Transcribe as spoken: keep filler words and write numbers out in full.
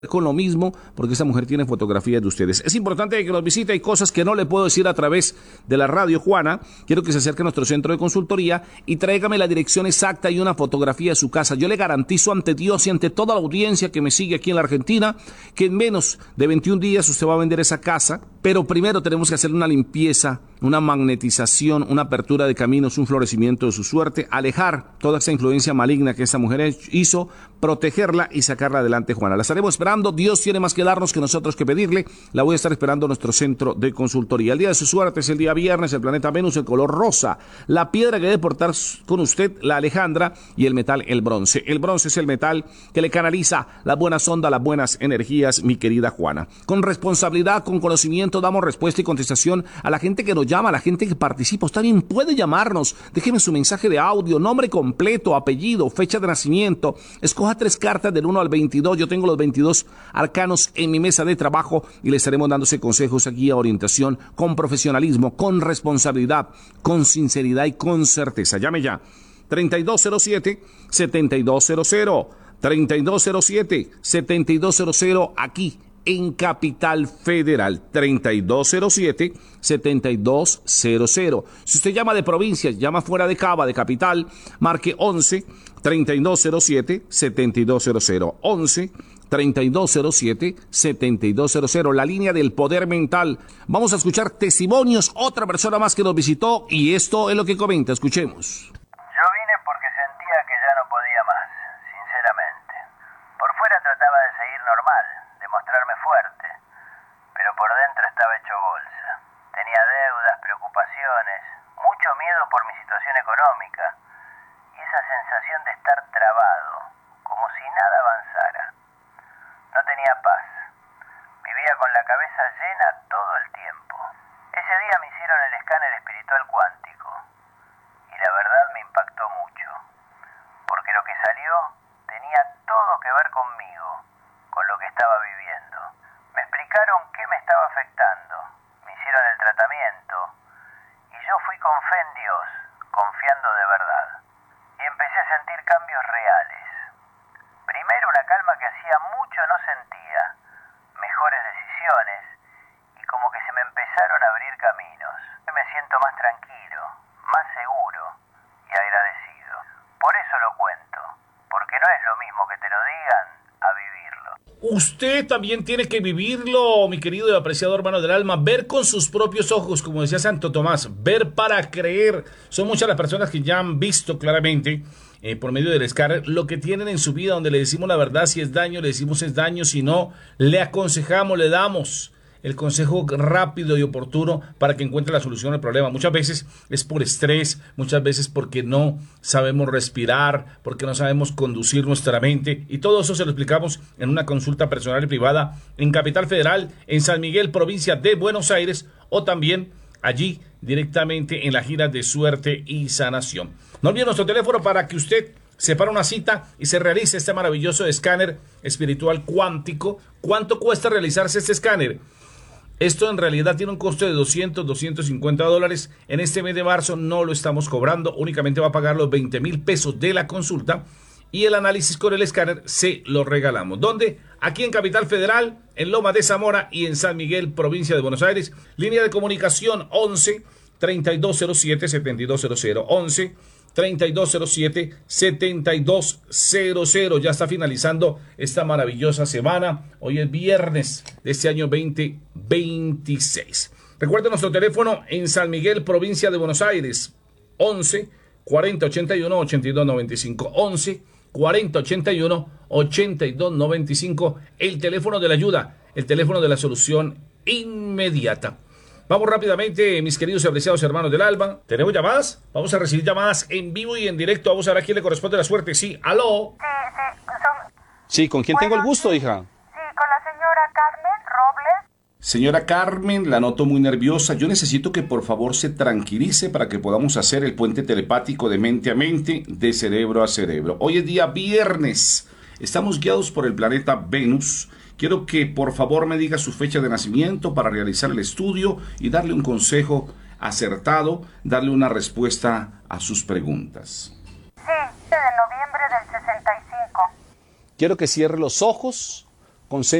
con lo mismo, porque esa mujer tiene fotografías de ustedes. Es importante que nos visite, hay cosas que no le puedo decir a través de la radio, Juana. Quiero que se acerque a nuestro centro de consultoría y tráigame la dirección exacta y una fotografía de su casa. Yo le garantizo ante Dios y ante toda la audiencia que me sigue aquí en la Argentina, que en menos de veintiún días usted va a vender esa casa, pero primero tenemos que hacer una limpieza, una magnetización, una apertura de caminos, un florecimiento de su suerte, alejar toda esa influencia maligna que esta mujer hizo, protegerla y sacarla adelante, Juana. La estaremos esperando. Dios tiene más que darnos que nosotros que pedirle. La voy a estar esperando en nuestro centro de consultoría. El día de su suerte es el día viernes, el planeta Venus, el color rosa, la piedra que debe portar con usted, la Alejandra, y el metal, el bronce. El bronce es el metal que le canaliza las buenas ondas, las buenas energías, mi querida Juana. Con responsabilidad, con conocimiento, damos respuesta y contestación a la gente que nos llama, a la gente que participa. Usted también puede llamarnos. Déjeme su mensaje de audio, nombre completo, apellido, fecha de nacimiento. Escoja tres cartas del uno al veintidós. Yo tengo los veintidós arcanos en mi mesa de trabajo y le estaremos dándose consejos aquí a orientación con profesionalismo, con responsabilidad, con sinceridad y con certeza. Llame ya. treinta y dos cero siete, setenta y dos cero cero. treinta y dos cero siete, setenta y dos cero cero aquí en Capital Federal. treinta y dos cero siete, setenta y dos cero cero. Si usted llama de provincias, llama fuera de Cava, de Capital, marque once, treinta y dos cero siete, setenta y dos cero cero. once, treinta y dos cero siete, setenta y dos cero cero, la línea del poder mental. Vamos a escuchar testimonios, otra persona más que nos visitó, y esto es lo que comenta. Escuchemos. Yo vine porque sentía que ya no podía más, sinceramente. Por fuera trataba de seguir normal, de mostrarme fuerte, pero por dentro estaba hecho bolsa. Tenía deudas, preocupaciones, mucho miedo por mi situación económica y esa sensación de estar trabado, como si nada avanzara. No tenía paz. Vivía con la cabeza llena todo el tiempo. Ese día me hicieron el escáner espiritual cuántico y la verdad me impactó mucho, porque lo que salió tenía todo que ver conmigo, con lo que estaba viviendo. Me explicaron qué me estaba afectando, me hicieron el tratamiento y yo fui con fe en Dios, confiando de verdad, y empecé a sentir cambios reales. Primero una calma que hacía mucho no sentía, mejores decisiones y como que se me empezaron a abrir caminos. Me siento más tranquilo, más seguro y agradecido. Por eso lo cuento, porque no es lo mismo que te lo digan a vivirlo. Usted también tiene que vivirlo, mi querido y apreciado hermano del alma, ver con sus propios ojos, como decía Santo Tomás, ver para creer. Son muchas las personas que ya han visto claramente Eh, por medio del escáner lo que tienen en su vida, donde le decimos la verdad. Si es daño, le decimos es daño. Si no, le aconsejamos, le damos el consejo rápido y oportuno para que encuentre la solución al problema. Muchas veces es por estrés, muchas veces porque no sabemos respirar, porque no sabemos conducir nuestra mente, y todo eso se lo explicamos en una consulta personal y privada en Capital Federal, en San Miguel, provincia de Buenos Aires, o también allí directamente en la gira de suerte y sanación. No olvide nuestro teléfono para que usted separe una cita y se realice este maravilloso escáner espiritual cuántico. ¿Cuánto cuesta realizarse este escáner? Esto en realidad tiene un costo de doscientos, doscientos cincuenta dólares. En este mes de marzo no lo estamos cobrando, únicamente va a pagar los veinte mil pesos de la consulta, y el análisis con el escáner se lo regalamos. ¿Dónde? Aquí en Capital Federal, en Loma de Zamora y en San Miguel, provincia de Buenos Aires. Línea de comunicación once, treinta y dos cero siete, setenta y dos cero cero. once, treinta y dos cero siete, setenta y dos cero cero. Ya está finalizando esta maravillosa semana. Hoy es viernes de este año veinte veintiséis. Recuerden nuestro teléfono en San Miguel, provincia de Buenos Aires. once, cuarenta, ochenta y uno, ochenta y dos noventa y cinco. once, cuarenta, ochenta y uno, ochenta y dos noventa y cinco. El teléfono de la ayuda, el teléfono de la solución inmediata. Vamos rápidamente, mis queridos y apreciados hermanos del alma. ¿Tenemos llamadas? Vamos a recibir llamadas en vivo y en directo. Vamos a ver a quién le corresponde la suerte. Sí, aló. Sí, sí, son... Sí, ¿con quién bueno, tengo el gusto, sí, hija? Sí, con la señora Carmen Robles. Señora Carmen, la noto muy nerviosa. Yo necesito que por favor se tranquilice para que podamos hacer el puente telepático de mente a mente, de cerebro a cerebro. Hoy es día viernes. Estamos guiados por el planeta Venus. Quiero que por favor me diga su fecha de nacimiento para realizar el estudio y darle un consejo acertado, darle una respuesta a sus preguntas. Sí, de noviembre del sesenta y cinco. Quiero que cierre los ojos, con